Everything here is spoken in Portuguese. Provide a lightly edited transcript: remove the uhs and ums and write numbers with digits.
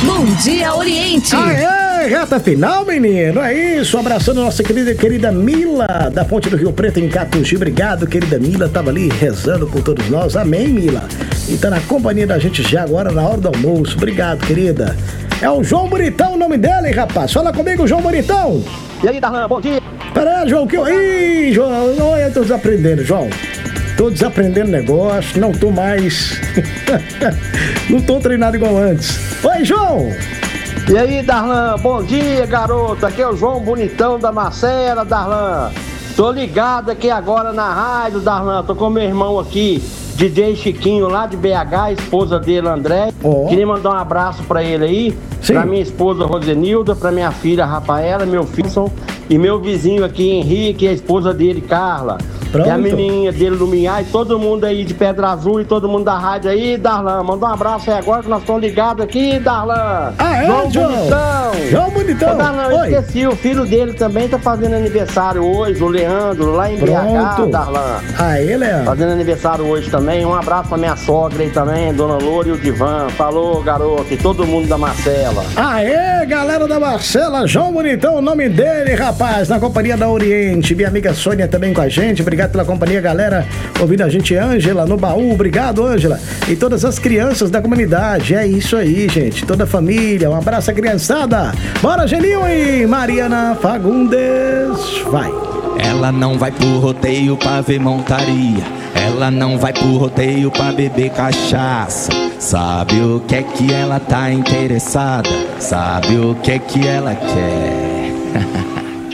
Bom Dia Oriente. Aê, reta final, menino. É isso. Abraçando a nossa querida Mila, da Ponte do Rio Preto, em Catuxi. Obrigado, querida Mila. Tava ali rezando por todos nós. Amém, Mila. E tá na companhia da gente já agora, na hora do almoço. Obrigado, querida. É o João Bonitão o nome dele, hein, rapaz? Fala comigo, João Bonitão. E aí, Darlan, bom dia. Pera aí, João, que eu... Ih, João, eu tô desaprendendo, João. Tô desaprendendo negócio, não tô mais... não tô treinado igual antes. Oi, João! E aí, Darlan, bom dia, garoto. Aqui é o João Bonitão da Marcela, Darlan. Tô ligado aqui agora na rádio, Darlan. Tô com meu irmão aqui, DJ Chiquinho, lá de BH, esposa dele, André. Queria mandar um abraço pra ele aí. Sim. Pra minha esposa Rosenilda, pra minha filha Rafaela, meu filho e meu vizinho aqui, Henrique, e a esposa dele, Carla. Pronto. E a menininha dele, Lumiar, e todo mundo aí de Pedra Azul e todo mundo da rádio aí, Darlan. Manda um abraço aí agora que nós estamos ligados aqui, Darlan. João Bonitão. João Bonitão. Ô, Darlan, eu esqueci, o filho dele também tá fazendo aniversário hoje, o Leandro, lá em BH, Darlan. Aí, Leandro. Fazendo aniversário hoje também. Um abraço pra minha sogra aí também, Dona Loura e o Divan. Falou, garoto, e todo mundo da Marcela. Aê, galera da Marcela, João Bonitão, o nome dele, rapaz, na companhia da Oriente. Minha amiga Sônia também com a gente, obrigado pela companhia, galera, ouvindo a gente. Ângela no baú, obrigado, Ângela. E todas as crianças da comunidade, é isso aí, gente, toda a família, um abraço à criançada. Bora, Geninho e Mariana Fagundes, vai. Ela não vai pro rodeio pra ver montaria, ela não vai pro rodeio pra beber cachaça. Sabe o que é que ela tá interessada, sabe o que é que ela quer.